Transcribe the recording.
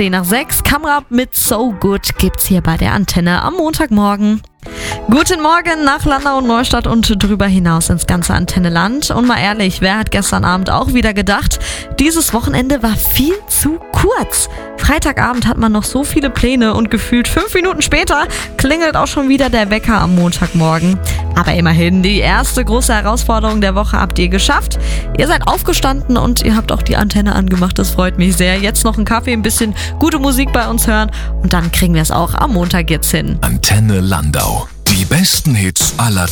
10:10. Kamera mit So Good gibt's hier bei der Antenne am Montagmorgen. Guten Morgen nach Landau und Neustadt und drüber hinaus ins ganze Antenneland. Und mal ehrlich, wer hat gestern Abend auch wieder gedacht, dieses Wochenende war viel zu kurz. Freitagabend hat man noch so viele Pläne und gefühlt 5 Minuten später klingelt auch schon wieder der Wecker am Montagmorgen. Aber immerhin, die erste große Herausforderung der Woche habt ihr geschafft. Ihr seid aufgestanden und ihr habt auch die Antenne angemacht, das freut mich sehr. Jetzt noch einen Kaffee, ein bisschen gute Musik bei uns hören und dann kriegen wir es auch am Montag jetzt hin. Antenne Landau. Die besten Hits aller